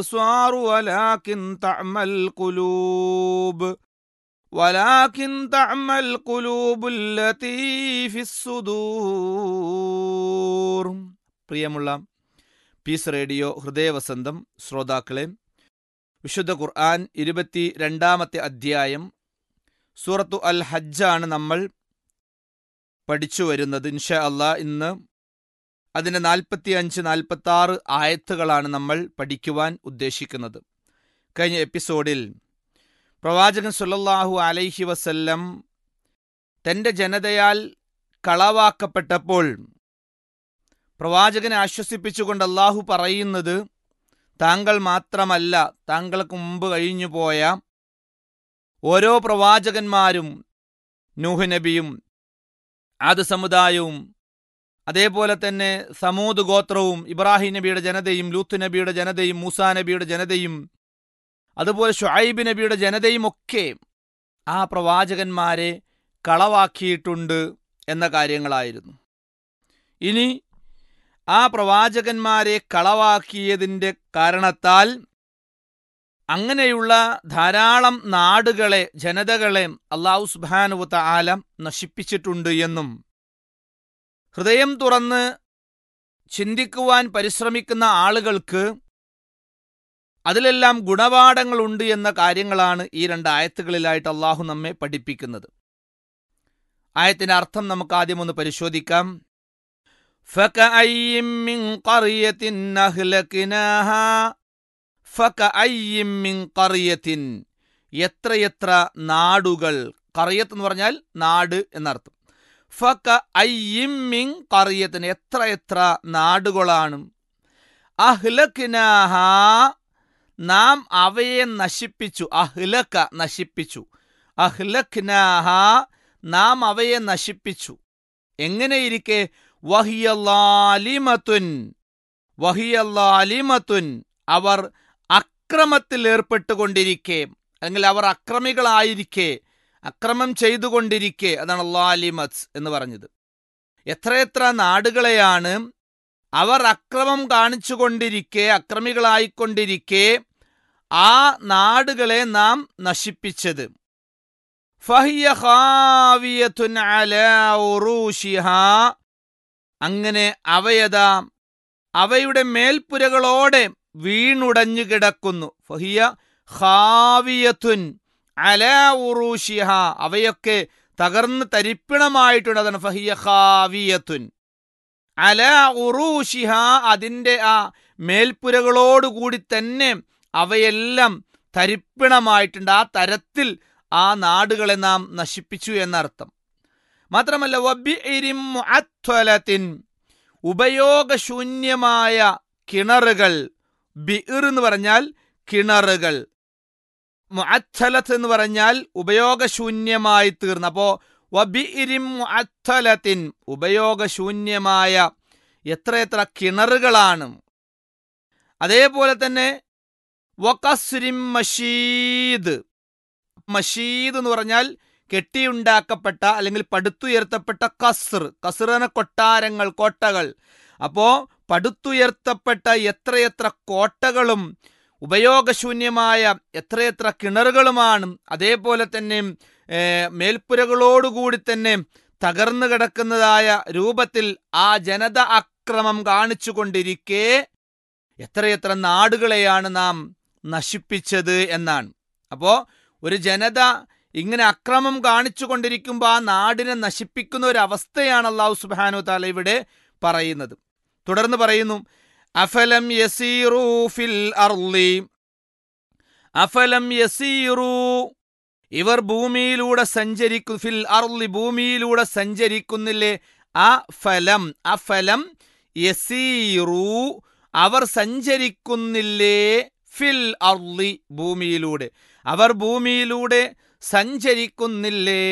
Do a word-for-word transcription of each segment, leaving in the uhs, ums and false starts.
അബ്സാറു വലാകിൻ തഅമൽ ഖുലൂബ് വലാകിൻ തഅമൽ ഖുലൂബുൽ ലതീ Fizz സുദൂർ. പ്രിയമുള്ള piece radio ഹൃദയവസന്തം ശ്രോതാക്കളെ, വിശുദ്ധ ഖുർആൻ ഇരുപത്തി രണ്ടാമത്തെ അധ്യായം സൂറത്തു അൽ ഹജ്ജാണ് നമ്മൾ പഠിച്ചു വരുന്നത്. ഇൻഷാ അല്ലാഹ് ഇന്ന് അതിൻ്റെ നാൽപ്പത്തി അഞ്ച് നാൽപ്പത്തി ആറ് ആയത്തുകളാണ് നമ്മൾ പഠിക്കുവാൻ ഉദ്ദേശിക്കുന്നത്. കഴിഞ്ഞ എപ്പിസോഡിൽ പ്രവാചകൻ സ്വല്ലല്ലാഹു അലൈഹി വസല്ലം തൻ്റെ ജനതയാൽ കളവാക്കപ്പെട്ടപ്പോൾ പ്രവാചകനെ ആശ്വസിപ്പിച്ചുകൊണ്ട് അല്ലാഹു പറയുന്നത്, താങ്കൾ മാത്രമല്ല, താങ്കൾക്ക് മുമ്പ് കഴിഞ്ഞു പോയ ഓരോ പ്രവാചകന്മാരും, നൂഹ് നബിയും ആദ് സമുദായവും അതേപോലെ തന്നെ സമൂദ് ഗോത്രവും ഇബ്രാഹിം നബിയുടെ ജനതയും ലൂത്ത് നബിയുടെ ജനതയും മൂസാ നബിയുടെ ജനതയും അതുപോലെ ശുഐബ് നബിയുടെ ജനതയും ഒക്കെ ആ പ്രവാചകന്മാരെ കളവാക്കിയിട്ടുണ്ട് എന്ന കാര്യങ്ങളായിരുന്നു. ഇനി ആ പ്രവാചകന്മാരെ കളവാക്കിയതിൻ്റെ കാരണത്താൽ അങ്ങനെയുള്ള ധാരാളം നാടുകളെ, ജനതകളെ അല്ലാഹു സുബ്ഹാനഹു വ തആല നശിപ്പിച്ചിട്ടുണ്ട് എന്നും ഹൃദയം തുറന്ന് ചിന്തിക്കുവാൻ പരിശ്രമിക്കുന്ന ആളുകൾക്ക് അതിലെല്ലാം ഗുണപാഠങ്ങളുണ്ട് എന്ന കാര്യങ്ങളാണ് ഈ രണ്ട് ആയത്തുകളിലായിട്ട് അല്ലാഹു നമ്മെ പഠിപ്പിക്കുന്നത്. ആയത്തിൻ്റെ അർത്ഥം നമുക്ക് ആദ്യം ഒന്ന് പരിശോധിക്കാം. ഫകഅയ്യിൻ മിൻ ഖറിയത്തിൻ അഹ്ലക്നാഹാ ഫകഅയ്യിൻ മിൻ ഖറിയത്തിൻ, എത്രയെത്ര നാടുകൾ, ഖറിയത്ത് എന്ന് പറഞ്ഞാൽ നാട് എന്നർത്ഥം. ഫകഅയ്യിൻ മിൻ ഖറിയത്തിൻ, എത്രയെത്ര നാടുകളാണ്. അഹ്ലക്നാഹാ, നാം അവയെ നശിപ്പിച്ചു. അഹ്ലക, നശിപ്പിച്ചു. അഹ്ലക്നാഹാ, നാം അവയെ നശിപ്പിച്ചു. എങ്ങനെയിരിക്കെ? വഹിയ ളാലിമത്തുൻ, വഹിയ ളാലിമത്തുൻ, അവർ അക്രമത്തിൽ ഏർപ്പെട്ടുകൊണ്ടിരിക്കെ, അല്ലെങ്കിൽ അവർ അക്രമികളായിരിക്കെ, അക്രമം ചെയ്തുകൊണ്ടിരിക്കെ, അതാണ് ളാലിമത്ത് എന്ന് പറഞ്ഞത്. എത്രയെത്ര നാടുകളെയാണ് അവർ അക്രമം കാണിച്ചുകൊണ്ടിരിക്കെ, അക്രമികളായിക്കൊണ്ടിരിക്കെ ആ നാടുകളെ നാം നശിപ്പിച്ചത്. ഫഹിയ ഖാവിയത്തുൻ അലാ ഉറൂശിഹാ, അങ്ങനെ അവയതാ അവയുടെ മേൽപ്പുരകളോടെ വീണുടഞ്ഞു കിടക്കുന്നു. ഫഹിയ ഖാവിയത്തുൻ അലാ ഉറൂശിഹാ, അവയൊക്കെ തകർന്ന് തരിപ്പിണമായിട്ടുണ്ട്. അതാണ് ഫഹിയ ഖാവിയത്തുൻ അലാ ഉറൂശിഹാ, അതിൻ്റെ ആ മേൽപ്പുരകളോടുകൂടി തന്നെ അവയെല്ലാം തരിപ്പിണമായിട്ടുണ്ട്. ആ തരത്തിൽ ആ നാടുകളെ നാം നശിപ്പിച്ചു എന്നർത്ഥം. മാത്രമല്ല വബിഇരിൻ മുഅത്വലത്തിൻ, ഉപയോഗശൂന്യമായ കിണറുകൾ. ബിഇർ എന്ന് പറഞ്ഞാൽ കിണറുകൾ, മുഅത്വലത്ത് എന്ന് പറഞ്ഞാൽ ഉപയോഗശൂന്യമായി തീർന്ന. അപ്പോൾ വബിഇരിൻ മുഅത്വലത്തിൻ, ഉപയോഗശൂന്യമായ എത്രയെത്ര കിണറുകളാണ്. അതേപോലെ തന്നെ വഖസ്രിൻ മഷീദ്, മഷീദ് എന്ന് പറഞ്ഞാൽ കെട്ടിയുണ്ടാക്കപ്പെട്ട അല്ലെങ്കിൽ പടുത്തുയർത്തപ്പെട്ട കസ്ർ. കസ്റിന് കൊട്ടാരങ്ങൾ, കോട്ടകൾ. അപ്പോൾ പടുത്തുയർത്തപ്പെട്ട എത്രയെത്ര കോട്ടകളും ഉപയോഗശൂന്യമായ എത്രയെത്ര കിണറുകളുമാണ്. അതേപോലെ തന്നെ മേൽപ്പുരകളോടുകൂടി തന്നെ തകർന്നു കിടക്കുന്നതായ രൂപത്തിൽ ആ ജനത അക്രമം കാണിച്ചു കൊണ്ടിരിക്കെ എത്രയെത്ര നാടുകളെയാണ് നാം നശിപ്പിച്ചത് എന്നാണ്. അപ്പോൾ ഒരു ജനത ഇങ്ങനെ അക്രമം കാണിച്ചു കൊണ്ടിരിക്കുമ്പോൾ ആ നാടിനെ നശിപ്പിക്കുന്ന ഒരു അവസ്ഥയാണ് അല്ലാഹു സുബ്ഹാനഹു വ തആല ഇവിടെ പറയുന്നത്. തുടർന്ന് പറയുന്നു, അഫലം യസീറൂ ഫിൽ അർളി, അഫലം യസീറൂ, ഇവർ ഭൂമിയിലൂടെ സഞ്ചരിക്കു, ഫിൽ അർളി, ഭൂമിയിലൂടെ സഞ്ചരിക്കുന്നില്ലേ. ആ ഫലം, അഫലം യസീറൂ, അവർ സഞ്ചരിക്കുന്നില്ലേ, ഫിൽ അർളി, ഭൂമിയിലൂടെ, അവർ ഭൂമിയിലൂടെ സഞ്ചരിക്കുന്നില്ലേ.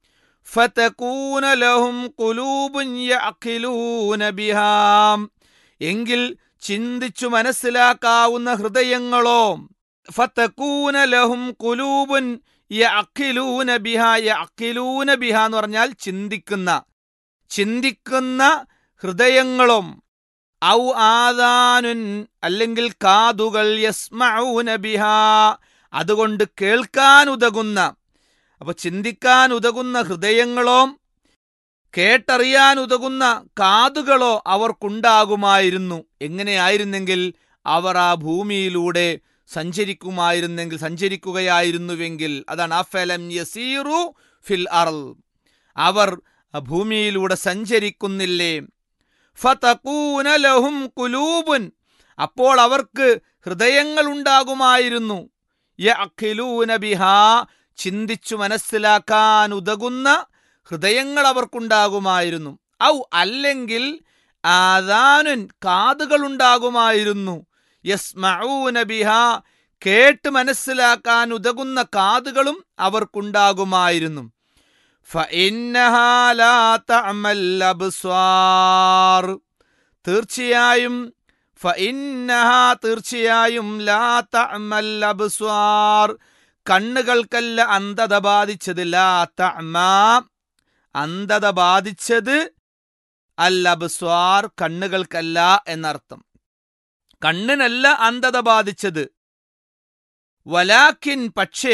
ഫതകൂന ലഹും ഖുലൂബുൻ യഅഖിലൂന ബിഹാ, എങ്കിൽ ചിന്തിച്ചു മനസ്സിലാക്കാവുന്ന ഹൃദയങ്ങളോ. ഫതകൂന ലഹും ഖുലൂബുൻ യഅഖിലൂന ബിഹാ, യഅഖിലൂന ബിഹാ എന്ന് പറഞ്ഞാൽ ചിന്തിക്കുന്ന, ചിന്തിക്കുന്ന ഹൃദയങ്ങളും ഔ ആദാനുൻ അല്ലെങ്കിൽ കാതുകൾ യസ്മഊന ബിഹാ അതുകൊണ്ട് കേൾക്കാൻ ഉതകുന്ന, അപ്പൊ ചിന്തിക്കാൻ ഉതകുന്ന ഹൃദയങ്ങളോ കേട്ടറിയാൻ ഉതകുന്ന കാതുകളോ അവർക്കുണ്ടാകുമായിരുന്നു. എങ്ങനെയായിരുന്നെങ്കിൽ അവർ ആ ഭൂമിയിലൂടെ സഞ്ചരിക്കുമായിരുന്നെങ്കിൽ സഞ്ചരിക്കുകയായിരുന്നുവെങ്കിൽ അതാണ് അഫലം യസീറു ഫിൽ അർള്, അവർ ഭൂമിയിലൂടെ സഞ്ചരിക്കുന്നില്ലേ. ഫതകൂന ലഹും ഖുലൂബുൻ അപ്പോൾ അവർക്ക് ഹൃദയങ്ങൾ ഉണ്ടാകുമായിരുന്നു. യഅഖിലൂന ബിഹാ ചിന്തിച്ചു മനസ്സിലാക്കാൻ ഉതകുന്ന ഹൃദയങ്ങൾ അവർക്കുണ്ടാകുമായിരുന്നു. ഔ അല്ലെങ്കിൽ ആദാനുൻ കാതുകൾ ഉണ്ടാകുമായിരുന്നു. യസ്മഊന ബിഹാ കേട്ട് മനസ്സിലാക്കാൻ ഉതകുന്ന കാതുകളും അവർക്കുണ്ടാകുമായിരുന്നു. ഫഇന്നഹാ ലാ തഅമൽ അബ്സ്വാർ തീർച്ചയായും ഫഇന്നഹാ തീർച്ചയായും ലാ തഅമൽ അബ്സ്വാർ കണ്ണുകൾക്കല്ല അന്ധത ബാധിച്ചത്. ലാ തഅമാ അന്ധത ബാധിച്ചത് അൽ അബ്സ്വാർ കണ്ണുകൾക്കല്ല എന്നർത്ഥം. കണ്ണിനല്ല അന്ധത ബാധിച്ചത്. വലാകിൻ പക്ഷേ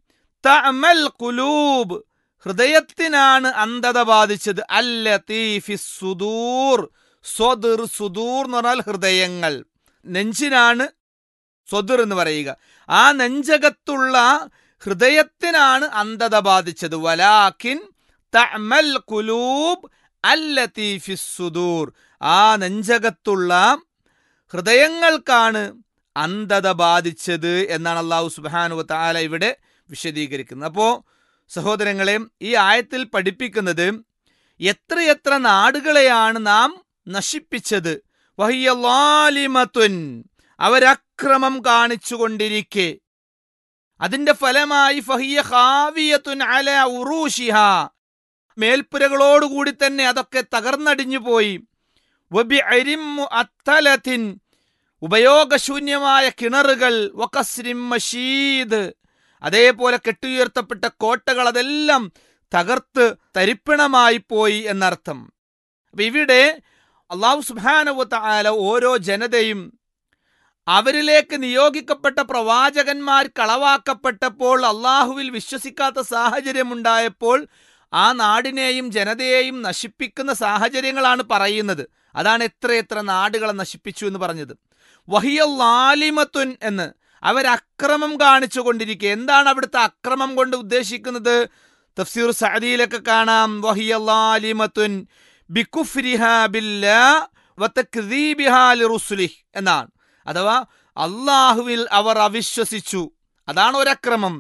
തഅമൽ ഖുലൂബ് ഹൃദയത്തിനാണ് അന്ധത ബാധിച്ചത്. അല്ലതീ ഫിസ് സുദൂർ സ്വദർ സുദൂർ എന്ന് പറഞ്ഞാൽ ഹൃദയങ്ങൾ, നെഞ്ചിനാണ് സ്വദർ എന്ന് പറയുക. ആ നെഞ്ചകത്തുള്ള ഹൃദയത്തിനാണ് അന്ധത ബാധിച്ചത്. വലാകിൻ തഅമൽ ഖുലൂബ് അല്ലതീ ഫിസ് സുദൂർ ആ നെഞ്ചകത്തുള്ള ഹൃദയങ്ങൾക്കാണ് അന്ധത ബാധിച്ചത് എന്നാണ് അല്ലാഹു സുബ്ഹാനഹു വ തആല ഇവിടെ വിശദീകരിക്കുന്നത്. അപ്പോൾ സഹോദരങ്ങളെ, ഈ ആയത്തിൽ പഠിപ്പിക്കുന്നത് എത്രയെത്ര നാടുകളെയാണ് നാം നശിപ്പിച്ചത്. വഹിയ ളാലിമത്തുൻ അവരക്രമം കാണിച്ചുകൊണ്ടിരിക്കെ അതിന്റെ ഫലമായി ഫഹിയ ഖാവിയത്തുൻ അലാ ഉറൂഷിഹാ മേൽപ്പുരകളോടുകൂടി തന്നെ അതൊക്കെ തകർന്നടിഞ്ഞു പോയി. വബിഅരിം മുഅത്തലത്തിൻ ഉപയോഗശൂന്യമായ കിണറുകൾ, വഖസ്രിം മശീദ് അതേപോലെ കെട്ടുയർത്തപ്പെട്ട കോട്ടകൾ അതെല്ലാം തകർത്ത് തരിപ്പണമായി പോയി എന്നർത്ഥം. അപ്പൊ ഇവിടെ അല്ലാഹു സുബ്ഹാനഹു വ തആല ഓരോ ജനതയും അവരിലേക്ക് നിയോഗിക്കപ്പെട്ട പ്രവാചകന്മാർ കളവാക്കപ്പെട്ടപ്പോൾ അള്ളാഹുവിൽ വിശ്വസിക്കാത്ത സാഹചര്യമുണ്ടായപ്പോൾ ആ നാടിനെയും ജനതയെയും നശിപ്പിക്കുന്ന സാഹചര്യങ്ങളാണ് പറയുന്നത്. അതാണ് എത്രയെത്ര നാടുകളെ നശിപ്പിച്ചു എന്ന് പറഞ്ഞത്. വഹിയ ളാലിമത്തുൻ എന്ന് അവരക്രമം കാണിച്ചു കൊണ്ടിരിക്കുക. എന്താണ് അവിടുത്തെ അക്രമം കൊണ്ട് ഉദ്ദേശിക്കുന്നത്? തഫ്സീർ സഅദിയിലൊക്കെ കാണാം വഹിയ ളാലിമത്തുൻ ബികുഫ്രിഹാ ബില്ലാഹ് വതക്ദീബിഹാ ലിറുസുലിഹി എന്നാണ്. അഥവാ അള്ളാഹുവിൽ അവർ അവിശ്വസിച്ചു, അതാണ് ഒരക്രമം.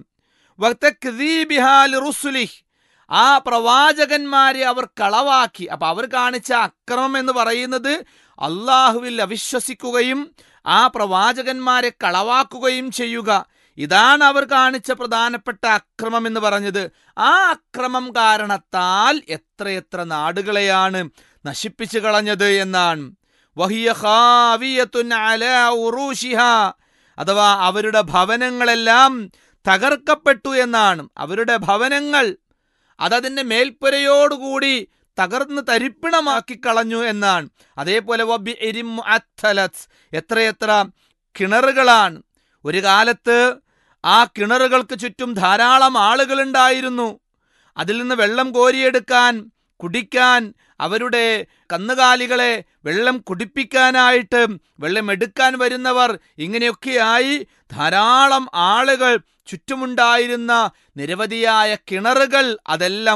വതക്ദീബിഹാ ലിറുസുലിഹി ആ പ്രവാചകന്മാരെ അവർ കളവാക്കി. അപ്പൊ അവർ കാണിച്ച അക്രമം എന്ന് പറയുന്നത് അള്ളാഹുവിൽ അവിശ്വസിക്കുകയും ആ പ്രവാചകന്മാരെ കളവാക്കുകയും ചെയ്യുക. ഇതാണ് അവർ കാണിച്ച പ്രധാനപ്പെട്ട അക്രമം എന്ന് പറഞ്ഞത്. ആ അക്രമം കാരണത്താൽ എത്രയെത്ര നാടുകളെയാണ് നശിപ്പിച്ചു കളഞ്ഞത് എന്നാണ്. വഹിയ ഖാവിയത്തുൻ അലാ ഉറൂഷിഹാ അഥവാ അവരുടെ ഭവനങ്ങളെല്ലാം തകർക്കപ്പെട്ടു എന്നാണ്. അവരുടെ ഭവനങ്ങൾ അതതിന്റെ മേൽപ്പുരയോടുകൂടി തകർന്ന് തരിപ്പിണമാക്കി കളഞ്ഞു എന്നാണ്. അതേപോലെ വബിഇരിം മുഅത്തലത്ത് എത്രയെത്ര കിണറുകളാണ്. ഒരു കാലത്ത് ആ കിണറുകൾക്ക് ചുറ്റും ധാരാളം ആളുകളുണ്ടായിരുന്നു. അതിൽ നിന്ന് വെള്ളം കോരിയെടുക്കാൻ, കുടിക്കാൻ, അവരുടെ കന്നുകാലികളെ വെള്ളം കുടിപ്പിക്കാനായിട്ട് വെള്ളം എടുക്കാൻ വരുന്നവർ, ഇങ്ങനെയൊക്കെയായി ധാരാളം ആളുകൾ ചുറ്റുമുണ്ടായിരുന്ന നിരവധിയായ കിണറുകൾ അതെല്ലാം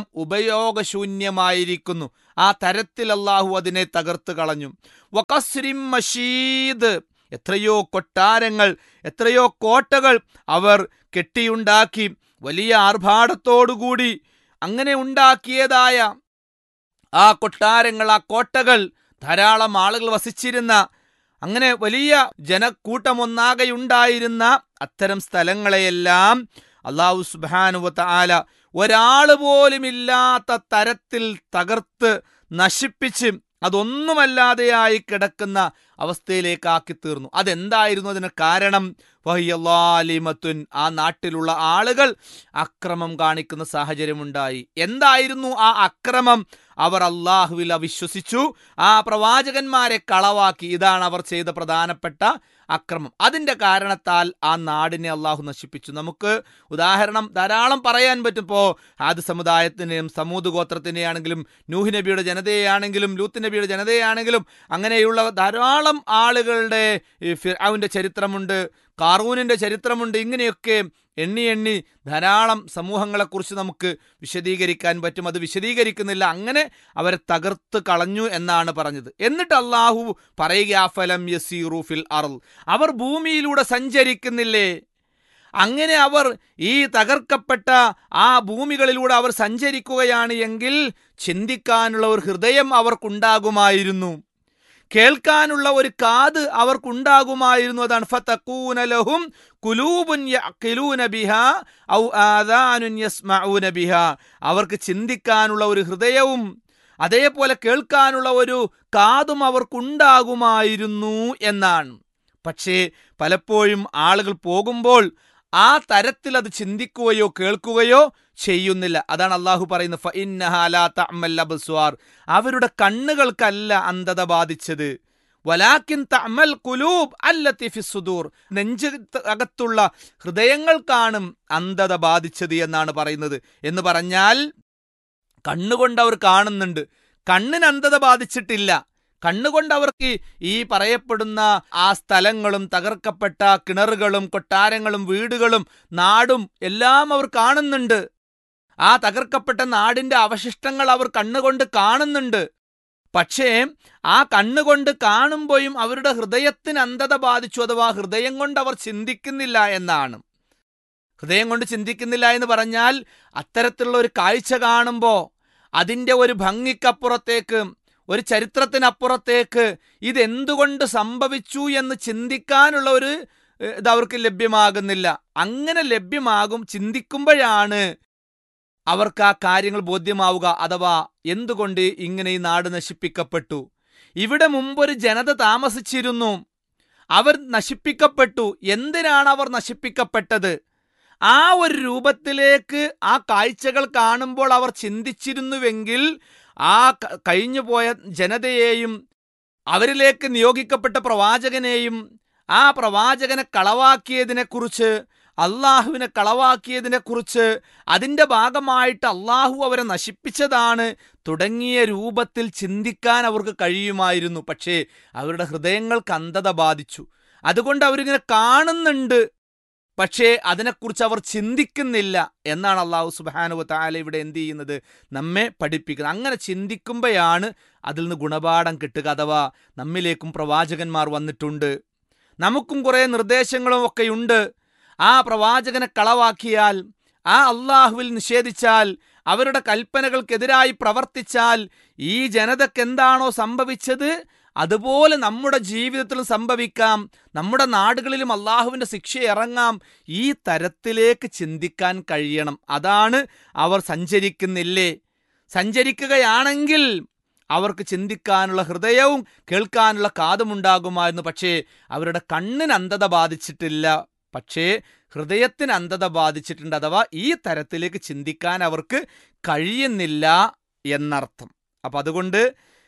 ഉപയോഗശൂന്യമായിരിക്കുന്നു. ആ തരത്തിൽ അല്ലാഹു അതിനെ തകർത്ത് കളഞ്ഞു. വഖസ്രിം മശീദ് എത്രയോ കൊട്ടാരങ്ങൾ, എത്രയോ കോട്ടകൾ അവർ കെട്ടിയുണ്ടാക്കി. വലിയ ആർഭാടത്തോടുകൂടി അങ്ങനെ ഉണ്ടാക്കിയതായ ആ കൊട്ടാരങ്ങൾ, ആ കോട്ടകൾ, ധാരാളം ആളുകൾ വസിച്ചിരുന്ന, അങ്ങനെ വലിയ ജനക്കൂട്ടമൊന്നാകെയുണ്ടായിരുന്ന അത്തരം സ്ഥലങ്ങളെയെല്ലാം അല്ലാഹു സുബ്ഹാനഹു വ തആല ഒരാൾ പോലും ഇല്ലാത്ത തരത്തിൽ തകർത്ത് നശിപ്പിച്ച് അതൊന്നുമല്ലാതെയായി കിടക്കുന്ന അവസ്ഥയിലേക്കാക്കി തീർന്നു. അതെന്തായിരുന്നു അതിന് കാരണം? വഹിയല്ലാലിമത്തുൻ, ആ നാട്ടിലുള്ള ആളുകൾ അക്രമം കാണിക്കുന്ന സാഹചര്യമുണ്ടായി. എന്തായിരുന്നു ആ അക്രമം? അവർ അള്ളാഹുവിൽ അവിശ്വസിച്ചു, ആ പ്രവാചകന്മാരെ കളവാക്കി. ഇതാണ് അവർ ചെയ്ത പ്രധാനപ്പെട്ട അക്രമം. അതിന്റെ കാരണത്താൽ ആ നാടിനെ അള്ളാഹു നശിപ്പിച്ചു. നമുക്ക് ഉദാഹരണം ധാരാളം പറയാൻ പറ്റും. ഇപ്പോൾ ആദ് സമുദായത്തിനെയും സമൂദ് ഗോത്രത്തിനെയാണെങ്കിലും നൂഹ് നബിയുടെ ജനതയാണെങ്കിലും ലൂത്ത് നബിയുടെ ജനതയാണെങ്കിലും അങ്ങനെയുള്ള ധാരാളം ആളുകളുടെ ഫിർഔന്റെ ചരിത്രമുണ്ട്, കാറൂനിന്റെ ചരിത്രമുണ്ട്. ഇങ്ങനെയൊക്കെ എണ്ണി എണ്ണി ധാരാളം സമൂഹങ്ങളെക്കുറിച്ച് നമുക്ക് വിശദീകരിക്കാൻ പറ്റും. അത് വിശദീകരിക്കുന്നില്ല. അങ്ങനെ അവരെ തകർത്ത് കളഞ്ഞു എന്നാണ് പറഞ്ഞത്. എന്നിട്ട് അള്ളാഹു പറയുക, ഫലം യസീറു ഫിൽ അർള്, അവർ ഭൂമിയിലൂടെ സഞ്ചരിക്കുന്നില്ലേ? അങ്ങനെ അവർ ഈ തകർക്കപ്പെട്ട ആ ഭൂമികളിലൂടെ അവർ സഞ്ചരിക്കുകയാണ് എങ്കിൽ ചിന്തിക്കാനുള്ള ഒരു ഹൃദയം അവർക്കുണ്ടാകുമായിരുന്നു, കേൾക്കാനുള്ള ഒരു കാത് അവർക്കുണ്ടാകുമായിരുന്നു. അതാണ് ഫതകൂന ലഹും ഖുലൂബുൻ യഅഖിലൂന ബിഹാ ഔ ആദാനുൻ യസ്മഊന ബിഹാ, അവർക്ക് ചിന്തിക്കാനുള്ള ഒരു ഹൃദയവും അതേപോലെ കേൾക്കാനുള്ള ഒരു കാതും അവർക്കുണ്ടാകുമായിരുന്നു എന്നാണ്. പക്ഷേ പലപ്പോഴും ആളുകൾ പോകുമ്പോൾ ആ തരത്തിൽ അത് ചിന്തിക്കുകയോ കേൾക്കുകയോ ചെയ്യുന്നില്ല. അതാണ് അള്ളാഹു പറയുന്നത്, ഫഇന്നഹാ ലാ തഅമൽ അബ്സ്വാർ, അവരുടെ കണ്ണുകൾക്കല്ല അന്ധത ബാധിച്ചത്, വലാകിൻ തഅമൽ ഖുലൂബ് അല്ലതി ഫിസ് സുദൂർ, നെഞ്ചകത്തുള്ള ഹൃദയങ്ങൾക്കാണ് അന്ധത ബാധിച്ചത് എന്നാണ് പറയുന്നത്. എന്ന് പറഞ്ഞാൽ കണ്ണുകൊണ്ട് അവർ കാണുന്നുണ്ട്, കണ്ണിന് അന്ധത ബാധിച്ചിട്ടില്ല. കണ്ണുകൊണ്ട് അവർക്ക് ഈ പറയപ്പെടുന്ന ആ സ്ഥലങ്ങളും തകർക്കപ്പെട്ട കിണറുകളും കൊട്ടാരങ്ങളും വീടുകളും നാടും എല്ലാം അവർ കാണുന്നുണ്ട്. ആ തകർക്കപ്പെട്ട നാടിന്റെ അവശിഷ്ടങ്ങൾ അവർ കണ്ണുകൊണ്ട് കാണുന്നുണ്ട്. പക്ഷേ ആ കണ്ണുകൊണ്ട് കാണുമ്പോഴും അവരുടെ ഹൃദയത്തിന് അന്ധത ബാധിച്ചു, അഥവാ ഹൃദയം കൊണ്ട് അവർ ചിന്തിക്കുന്നില്ല എന്നാണ്. ഹൃദയം കൊണ്ട് ചിന്തിക്കുന്നില്ല എന്ന് പറഞ്ഞാൽ അത്തരത്തിലുള്ള ഒരു കാഴ്ച കാണുമ്പോൾ അതിൻ്റെ ഒരു ഭംഗിക്കപ്പുറത്തേക്ക്, ഒരു ചരിത്രത്തിനപ്പുറത്തേക്ക് ഇതെന്തുകൊണ്ട് സംഭവിച്ചു എന്ന് ചിന്തിക്കാനുള്ള ഒരു ഇത് അവർക്ക് ലഭ്യമാകുന്നില്ല. അങ്ങനെ ലഭ്യമാകും ചിന്തിക്കുമ്പോഴാണ് അവർക്ക് ആ കാര്യങ്ങൾ ബോധ്യമാവുക. അഥവാ എന്തുകൊണ്ട് ഇങ്ങനെ ഈ നാട് നശിപ്പിക്കപ്പെട്ടു, ഇവിടെ മുമ്പൊരു ജനത താമസിച്ചിരുന്നു, അവർ നശിപ്പിക്കപ്പെട്ടു, എന്തിനാണ് അവർ നശിപ്പിക്കപ്പെട്ടത്? ആ ഒരു രൂപത്തിലേക്ക് ആ കാഴ്ചകൾ കാണുമ്പോൾ അവർ ചിന്തിച്ചിരുന്നുവെങ്കിൽ ആ കഴിഞ്ഞുപോയ ജനതയെയും അവരിലേക്ക് നിയോഗിക്കപ്പെട്ട പ്രവാചകനെയും ആ പ്രവാചകനെ കളവാക്കിയതിനെക്കുറിച്ച്, അള്ളാഹുവിനെ കളവാക്കിയതിനെക്കുറിച്ച്, അതിൻ്റെ ഭാഗമായിട്ട് അള്ളാഹു അവരെ നശിപ്പിച്ചതാണ് തുടങ്ങിയ രൂപത്തിൽ ചിന്തിക്കാൻ അവർക്ക് കഴിയുമായിരുന്നു. പക്ഷേ അവരുടെ ഹൃദയങ്ങൾക്ക് അന്ധത ബാധിച്ചു. അതുകൊണ്ട് അവരിങ്ങനെ കാണുന്നുണ്ട്, പക്ഷേ അതിനെക്കുറിച്ച് അവർ ചിന്തിക്കുന്നില്ല എന്നാണ് അള്ളാഹു സുബ്ഹാനഹു വ തആല ഇവിടെ എന്ത് ചെയ്യുന്നത്, നമ്മെ പഠിപ്പിക്കുന്നത്. അങ്ങനെ ചിന്തിക്കുമ്പോഴാണ് അതിൽ നിന്ന് ഗുണപാഠം കിട്ടുക. അഥവാ നമ്മിലേക്കും പ്രവാചകന്മാർ വന്നിട്ടുണ്ട്, നമുക്കും കുറേ നിർദ്ദേശങ്ങളും ഒക്കെയുണ്ട്. ആ പ്രവാചകനെ കളവാക്കിയാൽ, ആ അള്ളാഹുവിൽ നിഷേധിച്ചാൽ, അവരുടെ കൽപ്പനകൾക്കെതിരായി പ്രവർത്തിച്ചാൽ ഈ ജനതയ്ക്ക് എന്താണോ സംഭവിച്ചത് അതുപോലെ നമ്മുടെ ജീവിതത്തിലും സംഭവിക്കാം, നമ്മുടെ നാടുകളിലും അള്ളാഹുവിൻ്റെ ശിക്ഷ ഇറങ്ങാം. ഈ തരത്തിലേക്ക് ചിന്തിക്കാൻ കഴിയണം. അതാണ് അവർ സഞ്ചരിക്കുന്നില്ലേ, സഞ്ചരിക്കുകയാണെങ്കിൽ അവർക്ക് ചിന്തിക്കാനുള്ള ഹൃദയവും കേൾക്കാനുള്ള കാതുമുണ്ടാകുമായിരുന്നു. പക്ഷേ അവരുടെ കണ്ണിന് അന്ധത ബാധിച്ചിട്ടില്ല, പക്ഷേ ഹൃദയത്തിന് അന്ധത ബാധിച്ചിട്ടുണ്ട്. അഥവാ ഈ തരത്തിലേക്ക് ചിന്തിക്കാൻ അവർക്ക് കഴിയുന്നില്ല എന്നർത്ഥം. അപ്പം അതുകൊണ്ട്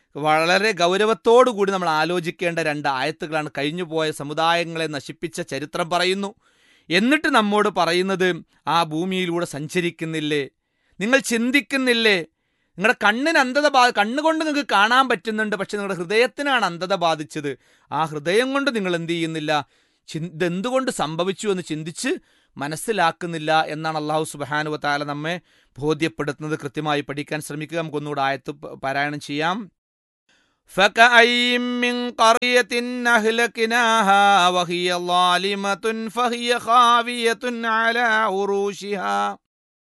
വളരെ ഗൗരവത്തോടു കൂടി നമ്മൾ ആലോചിക്കേണ്ട രണ്ട് ആയത്തുകളാണ്. കഴിഞ്ഞുപോയ സമുദായങ്ങളെ നശിപ്പിച്ച ചരിത്രം പറയുന്നു, എന്നിട്ട് നമ്മോട് പറയുന്നത് ആ ഭൂമിയിലൂടെ സഞ്ചരിക്കുന്നില്ലേ, നിങ്ങൾ ചിന്തിക്കുന്നില്ലേ, നിങ്ങളുടെ കണ്ണിന് അന്ധത ബാ കണ്ണുകൊണ്ട് നിങ്ങൾക്ക് കാണാൻ പറ്റുന്നുണ്ട്, പക്ഷെ നിങ്ങളുടെ ഹൃദയത്തിനാണ് അന്ധത ബാധിച്ചത്. ആ ഹൃദയം കൊണ്ട് നിങ്ങൾ എന്ത് ചെയ്യുന്നില്ല, ഇതെന്തുകൊണ്ട് സംഭവിച്ചു എന്ന് ചിന്തിച്ച് മനസ്സിലാക്കുന്നില്ല എന്നാണ് അള്ളാഹു സുബ്ഹാനഹു വ തആല നമ്മെ ബോധ്യപ്പെടുത്തുന്നത്. കൃത്യമായി പഠിക്കാൻ ശ്രമിക്കുക. നമുക്കൊന്നുകൂടെ ആയത്ത് പാരായണം ചെയ്യാം. فكأين من قرية أهلكناها وهي ظالمة فهي خاوية على عروشها